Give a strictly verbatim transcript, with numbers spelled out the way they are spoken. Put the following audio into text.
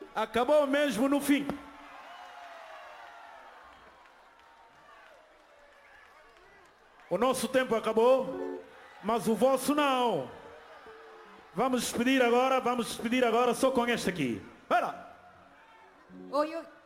acabou mesmo no fim. O nosso tempo acabou, mas o vosso não. Vamos despedir agora, vamos despedir agora só com este aqui. Vai lá. Oi, oi.